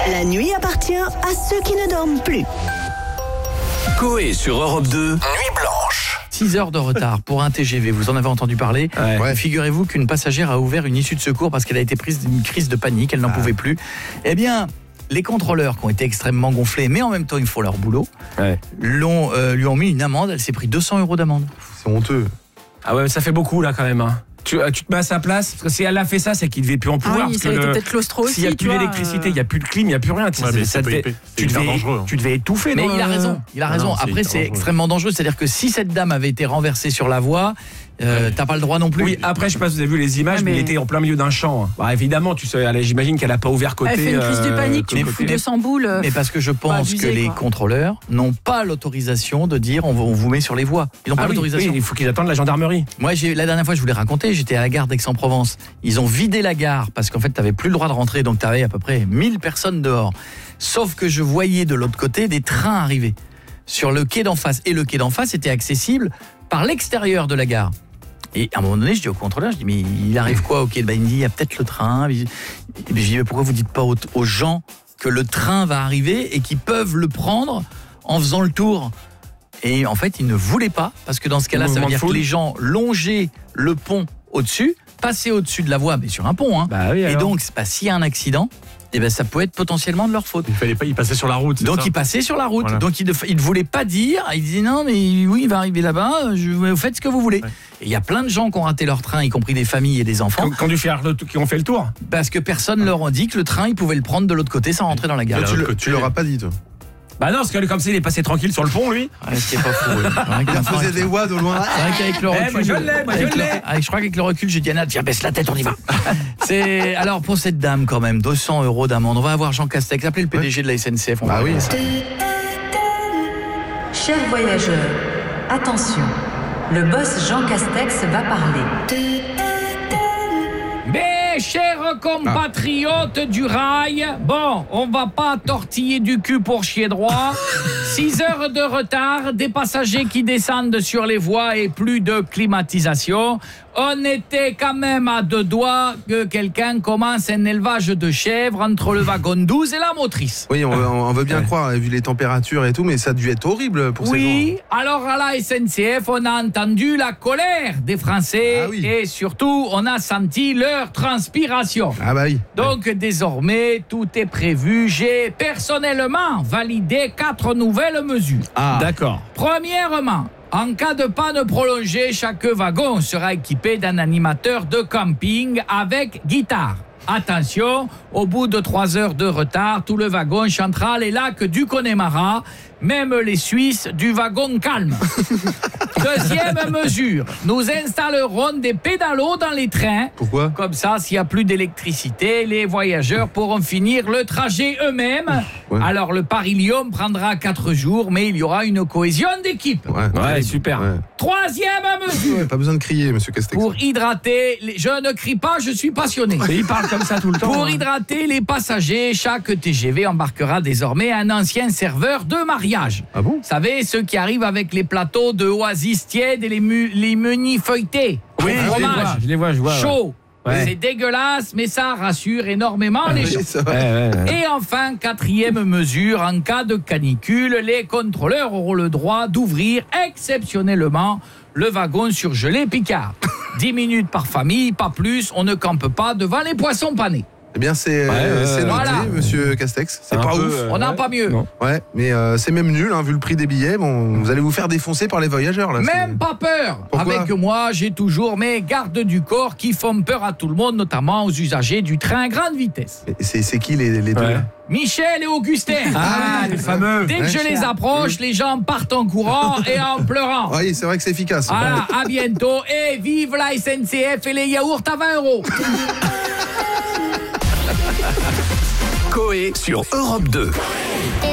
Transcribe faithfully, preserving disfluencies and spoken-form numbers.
La nuit appartient à ceux qui ne dorment plus. Coé sur Europe deux, Nuit Blanche. six heures de retard pour un T G V, vous en avez entendu parler. Ouais. Ouais. Figurez-vous qu'une passagère a ouvert une issue de secours parce qu'elle a été prise d'une crise de panique, elle n'en ah. pouvait plus. Eh bien, les contrôleurs qui ont été extrêmement gonflés, mais en même temps ils font leur boulot, ouais. l'ont, euh, lui ont mis une amende, elle s'est pris deux cents euros d'amende. C'est honteux. Ah ouais, ça fait beaucoup là quand même. Hein. Tu, tu te mets à sa place, parce que si elle a fait ça, c'est qu'il devait plus en pouvoir. Ah oui, parce ça que a été le, peut-être claustro aussi. S'il n'y a plus d'électricité, il n'y a plus de clim, il n'y a plus rien. Ouais, mais ça devait, tu, devais, dangereux. tu devais étouffer. Mais non, il a raison, il a raison. Non, Après, c'est, c'est extrêmement dangereux. C'est-à-dire que si cette dame avait été renversée sur la voie, euh, ouais. t'as pas le droit non plus. Oui, après, je sais pas si vous avez vu les images, ouais, mais... mais il était en plein milieu d'un champ. Bah, évidemment, tu sais, allez, j'imagine qu'elle n'a pas ouvert côté. Elle fait une crise de panique, euh, tu fous deux cents boules. Mais parce que je pense abusé, que les quoi. contrôleurs n'ont pas l'autorisation de dire on, on vous met sur les voies. Ils n'ont ah pas oui, l'autorisation. Oui, il faut qu'ils attendent la gendarmerie. Moi, j'ai, la dernière fois, je vous l'ai raconté, j'étais à la gare d'Aix-en-Provence. Ils ont vidé la gare parce qu'en fait, tu n'avais plus le droit de rentrer, donc tu avais à peu près mille personnes dehors. Sauf que je voyais de l'autre côté des trains arriver sur le quai d'en face. Et le quai d'en face était accessible par l'extérieur de la gare. Et à un moment donné, je dis au contrôleur, je dis, mais il arrive quoi au quai ? Ben, il me dit, il y a peut-être le train. Et puis je dis, mais pourquoi vous ne dites pas aux, aux gens que le train va arriver et qu'ils peuvent le prendre en faisant le tour ? Et en fait, ils ne voulaient pas, parce que dans ce cas-là, ça veut dire que les gens longeaient le pont au-dessus, passer au-dessus de la voie, mais sur un pont. Hein. Bah oui, et donc, bah, s'il y a un accident, eh ben, ça peut être potentiellement de leur faute. Il fallait pas y passer sur la route. Donc, ça ils passaient sur la route. Voilà. Donc, ils ne, ils ne voulaient pas dire. Ils disaient non, mais oui, il va arriver là-bas. Je, vous faites ce que vous voulez. Ouais. Et il y a plein de gens qui ont raté leur train, y compris des familles et des enfants. Quand, quand qui ont fait le tour. Parce que personne ne leur a dit que le train, ils pouvaient le prendre de l'autre côté sans rentrer dans la gare. Tu, le, tu leur as pas dit, toi. Bah non, parce que comme ça, il est passé tranquille sur le pont, lui. Ouais, ce qui est pas fou. Ouais. Il faisait des wads au loin. C'est vrai qu'avec le recul, eh, moi je l'ai, moi je l'ai. Le, je crois qu'avec le recul, j'ai dit à Nat, tiens, baisse la tête, on y va. C'est alors pour cette dame quand même, deux cents euros d'amende. On va avoir Jean Castex, appelez le P D G ouais. de la S N C F. On bah oui. Ça. Chers voyageurs, attention, le boss Jean Castex va parler. Mes chers compatriotes ah. du rail, bon, on va pas tortiller du cul pour chier droit. six heures de retard, des passagers qui descendent sur les voies et plus de climatisation. On était quand même à deux doigts que quelqu'un commence un élevage de chèvres entre le wagon douze et la motrice. Oui, on, on veut bien ouais. croire, vu les températures et tout, mais ça a dû être horrible pour oui, ces gens. Oui, alors à la S N C F, on a entendu la colère des Français ah oui. et surtout, on a senti leur transpiration. Ah bah oui. Donc ouais. désormais, tout est prévu. J'ai personnellement validé quatre nouvelles mesures. Ah, d'accord. Premièrement, en cas de panne prolongée, chaque wagon sera équipé d'un animateur de camping avec guitare. Attention, au bout de trois heures de retard, tout le wagon chantera les lacs du Connemara, même les Suisses du wagon calme. Deuxième mesure, nous installerons des pédalos dans les trains. Pourquoi ? Comme ça, s'il n'y a plus d'électricité, les voyageurs pourront finir le trajet eux-mêmes. Ouais. Alors le Paris-Lyon prendra quatre jours, mais il y aura une cohésion d'équipe. Ouais, ouais super. Ouais. Troisième mesure. Ouais, pas besoin de crier, monsieur Castex. Pour hydrater, les... je ne crie pas, je suis passionné. Il parle comme ça tout le temps. Pour hein. hydrater les passagers, chaque T G V embarquera désormais un ancien serveur de mariage. Ah bon ? Vous savez, ceux qui arrivent avec les plateaux de oasis tièdes et les, mu- les menus feuilletés. Oui, je les, vois, je les vois, je vois. Chaud. Ouais. C'est dégueulasse, mais ça rassure énormément ah, les oui, gens. Ouais, ouais, ouais. Et enfin, quatrième mesure, en cas de canicule, les contrôleurs auront le droit d'ouvrir exceptionnellement le wagon surgelé Picard. dix minutes par famille, pas plus, on ne campe pas devant les poissons panés. Eh bien, c'est, ouais, euh, c'est noté, voilà. monsieur Castex. C'est un pas peu, ouf. Euh, on n'a ouais. pas mieux. Non. Ouais, mais euh, c'est même nul, hein, vu le prix des billets. Bon, vous allez vous faire défoncer par les voyageurs, là. Même c'est... pas peur. Pourquoi ? Avec moi, j'ai toujours mes gardes du corps qui font peur à tout le monde, notamment aux usagers du train grande vitesse. Et c'est, c'est qui les, les deux ouais. là ? Michel et Augustin. Ah, les fameux. Dès que je les approche, les gens partent en courant et en pleurant. Oui, c'est vrai que c'est efficace. Voilà, à bientôt. Et vive la S N C F et les yaourts à vingt euros. Coé sur Europe deux.